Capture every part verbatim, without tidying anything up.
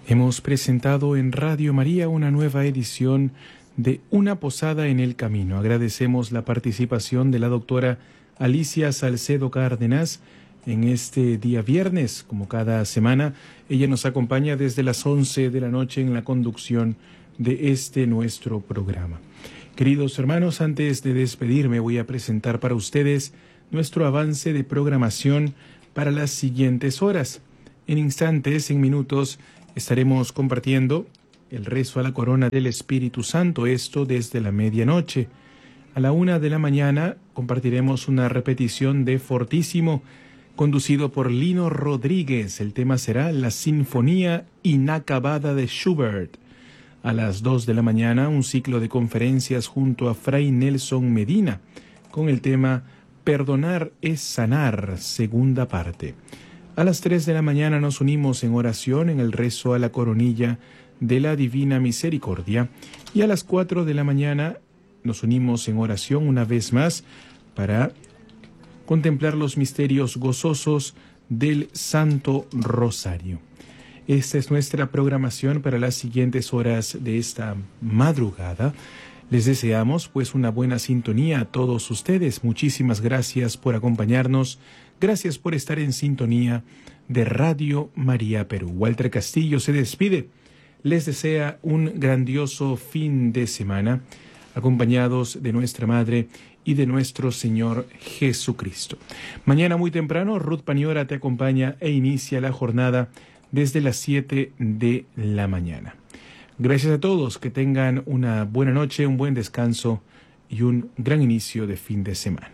Hemos presentado en Radio María una nueva edición de Una Posada en el Camino. Agradecemos la participación de la doctora Alicia Salcedo Cárdenas en este día viernes. Como cada semana, ella nos acompaña desde las once de la noche en la conducción de este nuestro programa. Queridos hermanos, antes de despedirme voy a presentar para ustedes nuestro avance de programación para las siguientes horas. En instantes, en minutos, estaremos compartiendo el rezo a la corona del Espíritu Santo, esto desde la medianoche. A la una de la mañana compartiremos una repetición de Fortísimo, conducido por Lino Rodríguez. El tema será la Sinfonía Inacabada de Schubert. A las dos de la mañana, un ciclo de conferencias junto a Fray Nelson Medina, con el tema Perdonar es sanar, segunda parte. A las tres de la mañana nos unimos en oración en el rezo a la coronilla de la Divina Misericordia, y a las cuatro de la mañana nos unimos en oración una vez más para contemplar los misterios gozosos del Santo Rosario. Esta es nuestra programación para las siguientes horas de esta madrugada. Les deseamos pues una buena sintonía a todos ustedes. Muchísimas gracias por acompañarnos. Gracias por estar en sintonía de Radio María Perú. Walter Castillo se despide. Les desea un grandioso fin de semana, acompañados de nuestra Madre y de nuestro Señor Jesucristo. Mañana muy temprano, Ruth Paniora te acompaña e inicia la jornada desde las siete de la mañana. Gracias a todos, que tengan una buena noche, un buen descanso y un gran inicio de fin de semana.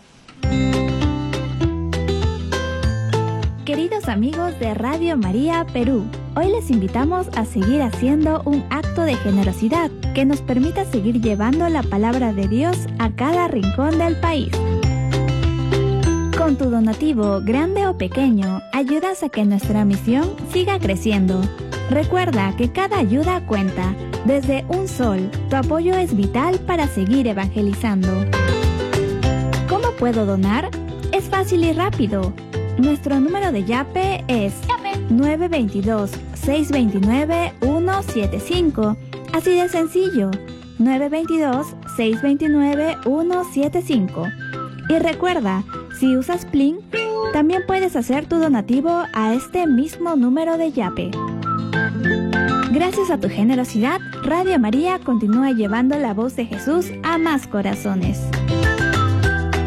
Queridos amigos de Radio María Perú, hoy les invitamos a seguir haciendo un acto de generosidad que nos permita seguir llevando la palabra de Dios a cada rincón del país. Con tu donativo, grande o pequeño, ayudas a que nuestra misión siga creciendo. Recuerda que cada ayuda cuenta. Desde un sol, tu apoyo es vital para seguir evangelizando. ¿Cómo puedo donar? Es fácil y rápido. Nuestro número de Yape es nueve dos dos, seis dos nueve, uno siete cinco. Así de sencillo, nueve dos dos, seis dos nueve, uno siete cinco. Y recuerda, si usas Plin, también puedes hacer tu donativo a este mismo número de Yape. Gracias a tu generosidad, Radio María continúa llevando la voz de Jesús a más corazones.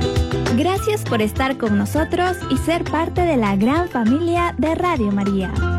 Gracias por estar con nosotros y ser parte de la gran familia de Radio María.